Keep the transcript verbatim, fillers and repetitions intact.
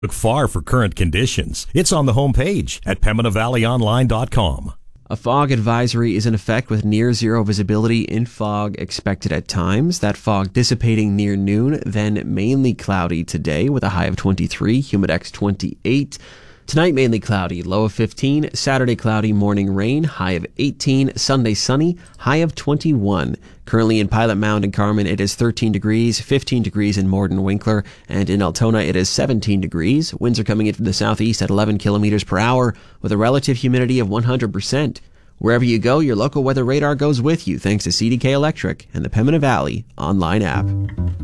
Look far for current conditions. It's on the homepage at Pembina Valley Online dot com. A fog advisory is in effect with near zero visibility in fog expected at times. That fog dissipating near noon, then mainly cloudy today with a high of twenty-three, humidex twenty-eight. Tonight mainly cloudy, low of fifteen. Saturday cloudy, morning rain, high of eighteen. Sunday sunny, high of twenty-one. Currently in Pilot Mound and Carman, it is thirteen degrees, fifteen degrees in Morden Winkler, and in Altona it is seventeen degrees. Winds are coming in from the southeast at eleven kilometers per hour with a relative humidity of one hundred percent. Wherever you go, your local weather radar goes with you thanks to C D K Electric and the Pembina Valley online app.